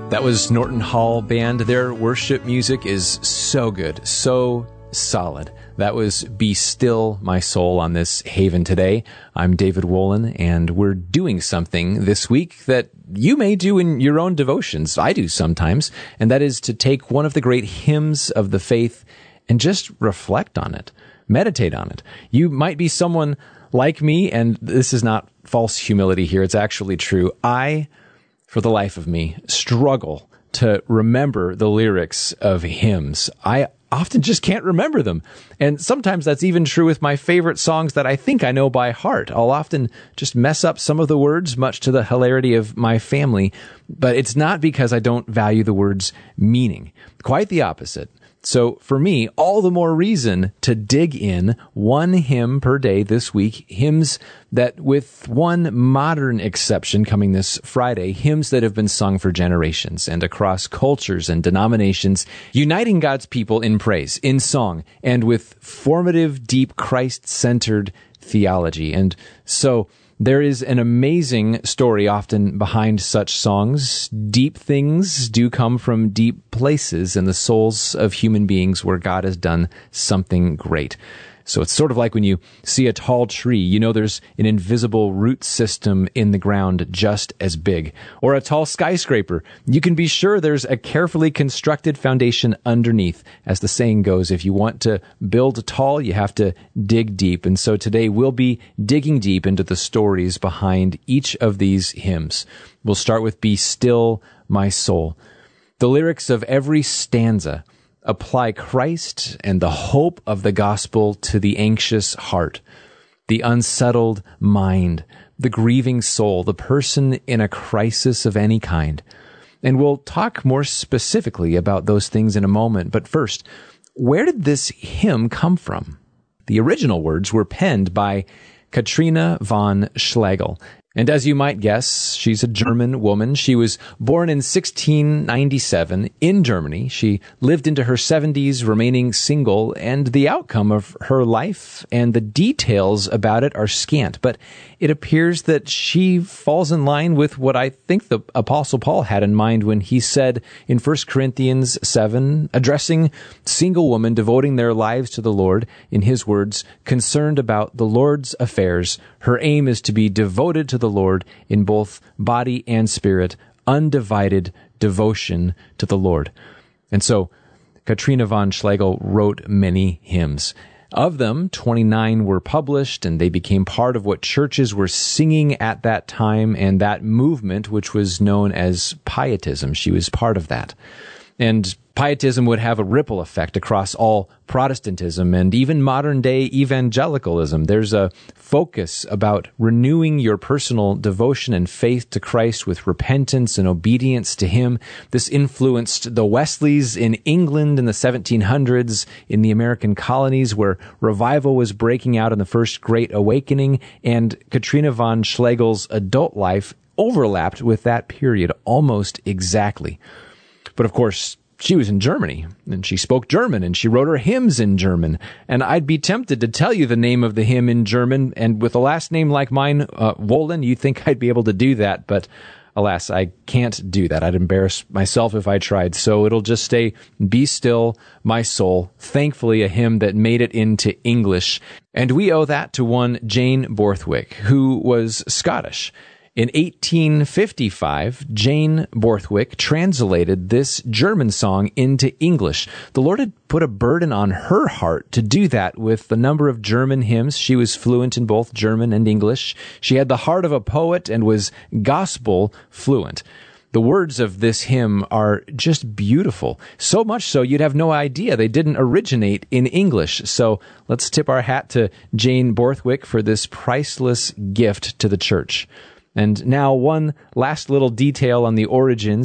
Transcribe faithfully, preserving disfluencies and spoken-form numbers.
That was Norton Hall Band. Their worship music is so good, so solid. That was Be Still, My Soul on this Haven today. I'm David Wolin, and we're doing something this week that you may do in your own devotions. I do sometimes, and that is to take one of the great hymns of the faith and just reflect on it, meditate on it. You might be someone like me, and this is not false humility here. It's actually true. I For the life of me, struggle to remember the lyrics of hymns. I often just can't remember them. And sometimes that's even true with my favorite songs that I think I know by heart. I'll often just mess up some of the words, much to the hilarity of my family. But it's not because I don't value the words' meaning. Quite the opposite. So for me, all the more reason to dig in one hymn per day this week, hymns that, with one modern exception coming this Friday, hymns that have been sung for generations and across cultures and denominations, uniting God's people in praise, in song, and with formative, deep, Christ-centered theology. And so there is an amazing story often behind such songs. Deep things do come from deep places in the souls of human beings where God has done something great. So it's sort of like when you see a tall tree, you know there's an invisible root system in the ground just as big. Or a tall skyscraper, you can be sure there's a carefully constructed foundation underneath. As the saying goes, if you want to build tall, you have to dig deep. And so today we'll be digging deep into the stories behind each of these hymns. We'll start with Be Still, My Soul. The lyrics of every stanza apply Christ and the hope of the gospel to the anxious heart, the unsettled mind, the grieving soul, the person in a crisis of any kind. And we'll talk more specifically about those things in a moment. But first, where did this hymn come from? The original words were penned by Katrina von Schlegel. And as you might guess, she's a German woman. She was born in sixteen ninety-seven in Germany. She lived into her seventies, remaining single, and the outcome of her life and the details about it are scant. But it appears that she falls in line with what I think the Apostle Paul had in mind when he said in First Corinthians seven, addressing single women devoting their lives to the Lord, in his words, concerned about the Lord's affairs, her aim is to be devoted to the Lord in both body and spirit, undivided devotion to the Lord. And so Katrina von Schlegel wrote many hymns. Of them, twenty-nine were published, and they became part of what churches were singing at that time and that movement, which was known as Pietism. She was part of that. And Pietism would have a ripple effect across all Protestantism and even modern-day evangelicalism. There's a focus about renewing your personal devotion and faith to Christ with repentance and obedience to Him. This influenced the Wesleys in England in the seventeen hundreds, in the American colonies where revival was breaking out in the First Great Awakening, and Katrina von Schlegel's adult life overlapped with that period almost exactly. But of course, she was in Germany, and she spoke German, and she wrote her hymns in German. And I'd be tempted to tell you the name of the hymn in German, and with a last name like mine, uh, Wolin, you'd think I'd be able to do that, but alas, I can't do that. I'd embarrass myself if I tried. So it'll just stay, Be Still, My Soul, thankfully a hymn that made it into English. And we owe that to one Jane Borthwick, who was Scottish. In eighteen fifty-five, Jane Borthwick translated this German song into English. The Lord had put a burden on her heart to do that with the number of German hymns. She was fluent in both German and English. She had the heart of a poet and was gospel fluent. The words of this hymn are just beautiful. So much so you'd have no idea they didn't originate in English. So let's tip our hat to Jane Borthwick for this priceless gift to the church. And now one last little detail on the origins